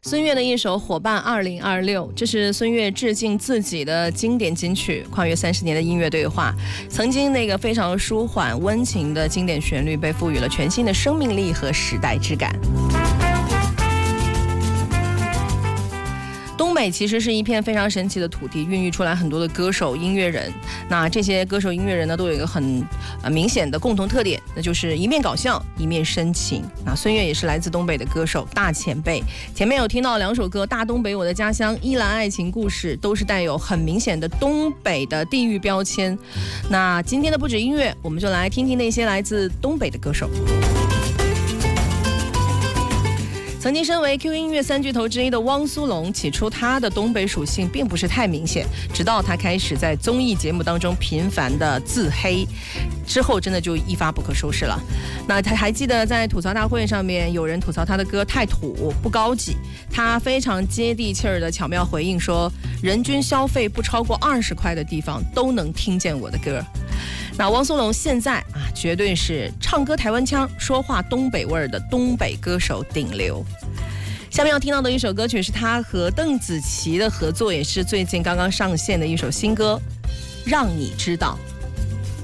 孙悦的一首《伙伴2026》，这是孙悦致敬自己的经典金曲，跨越30年的音乐对话。曾经那个非常舒缓温情的经典旋律，被赋予了全新的生命力和时代之感。东北其实是一片非常神奇的土地，孕育出来很多的歌手、音乐人。那这些歌手、音乐人呢，都有一个很明显的共同特点，那就是一面搞笑，一面深情。那孙悦也是来自东北的歌手，大前辈。前面有听到2首歌，《大东北我的家乡》、《依兰爱情故事》，都是带有很明显的东北的地域标签。那今天的不止音乐，我们就来听听那些来自东北的歌手。曾经身为 Q 音乐3巨头之一的汪苏泷，起初他的东北属性并不是太明显，直到他开始在综艺节目当中频繁的自黑，之后真的就一发不可收拾了。那他还记得在吐槽大会上面，有人吐槽他的歌太土不高级，他非常接地气儿的巧妙回应说，人均消费不超过20块的地方都能听见我的歌。那汪苏泷现在绝对是唱歌台湾腔、说话东北味儿的东北歌手顶流。下面要听到的一首歌曲是他和邓紫棋的合作，也是最近刚刚上线的一首新歌《让你知道》。